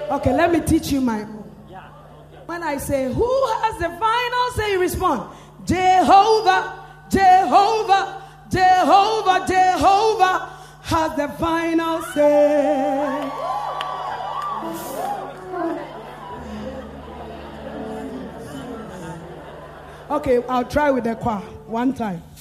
Okay, let me teach you my own. When I say, who has the final say, you respond, Jehovah, Jehovah, Jehovah, Jehovah has the final say. Okay, I'll try with the choir one time.